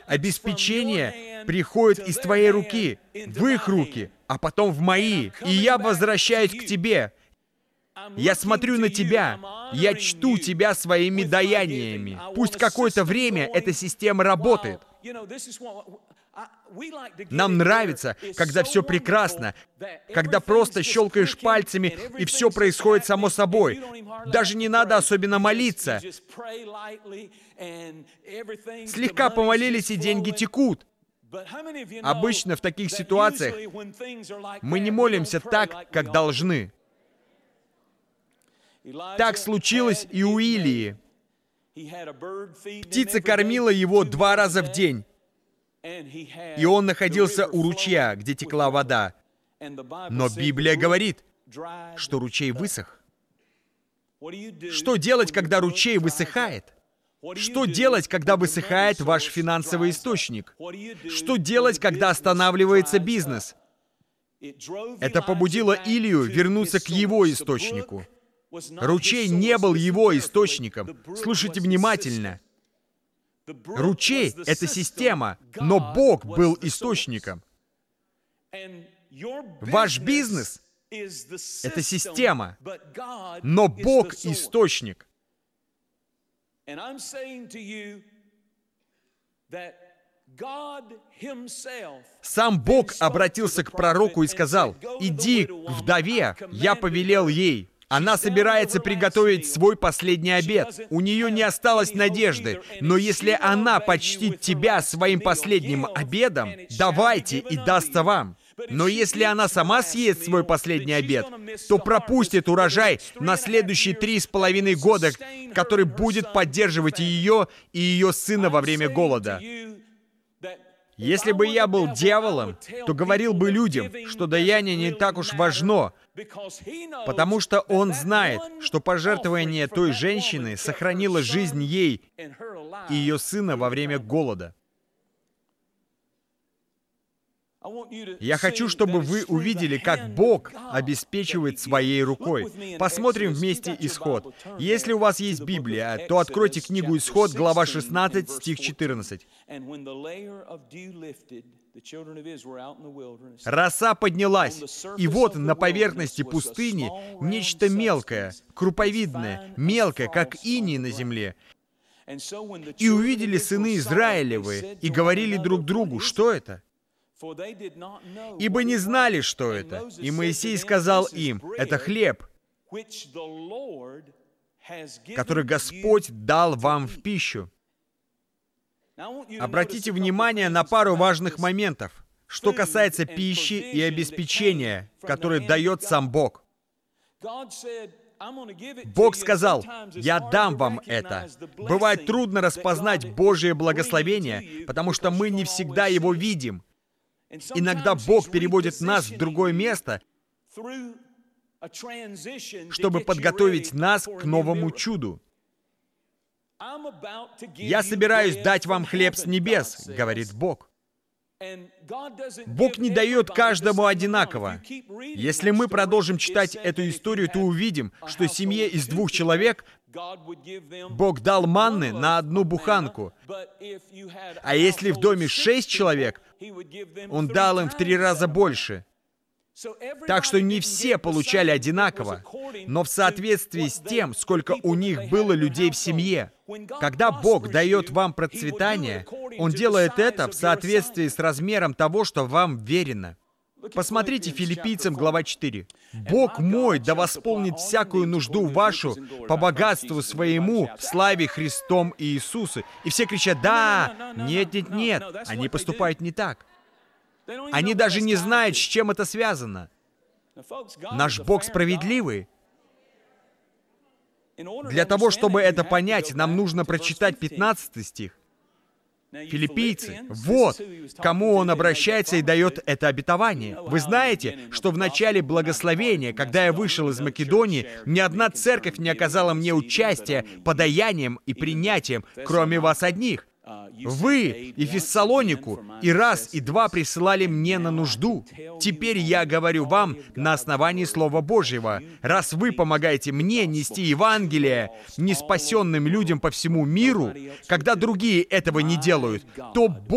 Обеспечение приходит из твоей руки в их руки, а потом в мои. И я возвращаюсь к тебе. Я смотрю на тебя, я чту тебя своими даяниями. Пусть какое-то время эта система работает. Нам нравится, когда все прекрасно, когда просто щелкаешь пальцами, и все происходит само собой. Даже не надо особенно молиться. Слегка помолились, и деньги текут. Обычно в таких ситуациях мы не молимся так, как должны. Так случилось и у Илии. Птица кормила его 2 раза в день, и он находился у ручья, где текла вода. Но Библия говорит, что ручей высох. Что делать, когда ручей высыхает? Что делать, когда высыхает ваш финансовый источник? Что делать, когда останавливается бизнес? Это побудило Илию вернуться к его источнику. Ручей не был его источником. Слушайте внимательно. Ручей — это система, но Бог был источником. Ваш бизнес — это система, но Бог — источник. Сам Бог обратился к пророку и сказал: «Иди к вдове, я повелел ей». Она собирается приготовить свой последний обед. У нее не осталось надежды. Но если она почтит тебя своим последним обедом, давайте, и дастся вам. Но если она сама съест свой последний обед, то пропустит урожай на следующие 3,5 года, который будет поддерживать ее и ее сына во время голода. Если бы я был дьяволом, то говорил бы людям, что даяние не так уж важно, потому что он знает, что пожертвование той женщины сохранило жизнь ей и ее сына во время голода. Я хочу, чтобы вы увидели, как Бог обеспечивает своей рукой. Посмотрим вместе Исход. Если у вас есть Библия, то откройте книгу Исход, глава 16, стих 14. «Роса поднялась, и вот на поверхности пустыни нечто мелкое, круповидное, мелкое, как иней на земле. И увидели сыны Израилевы, и говорили друг другу: что это? Ибо не знали, что это. И Моисей сказал им: это хлеб, который Господь дал вам в пищу». Обратите внимание на пару важных моментов, что касается пищи и обеспечения, которые дает сам Бог. Бог сказал: «Я дам вам это». Бывает трудно распознать Божие благословение, потому что мы не всегда его видим. Иногда Бог переводит нас в другое место, чтобы подготовить нас к новому чуду. «Я собираюсь дать вам хлеб с небес», — говорит Бог. Бог не дает каждому одинаково. Если мы продолжим читать эту историю, то увидим, что семье из 2 человек Бог дал манны на 1 буханку. А если в доме 6 человек, Он дал им в 3 раза больше. Так что не все получали одинаково, но в соответствии с тем, сколько у них было людей в семье. Когда Бог дает вам процветание, Он делает это в соответствии с размером того, что вам верено. Посмотрите Филиппийцам, глава 4. «Бог мой да восполнит всякую нужду вашу по богатству своему в славе Христом и Иисусе». И все кричат: «Да! Нет, нет, нет!» Они поступают не так. Они даже не знают, с чем это связано. Наш Бог справедливый. Для того, чтобы это понять, нам нужно прочитать 15 стих. Филиппийцы, вот к кому Он обращается и дает это обетование. Вы знаете, что в начале благословения, когда я вышел из Македонии, ни одна церковь не оказала мне участия подаянием и принятием, кроме вас одних. Вы и Фессалонику и раз, и два присылали мне на нужду. Теперь я говорю вам на основании Слова Божьего. Раз вы помогаете мне нести Евангелие неспасенным людям по всему миру, когда другие этого не делают, то